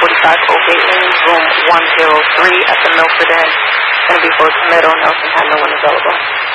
45 Oak Gateway, room 103 at the Milford Inn. It's going to be for a committal. Nelson had no one available.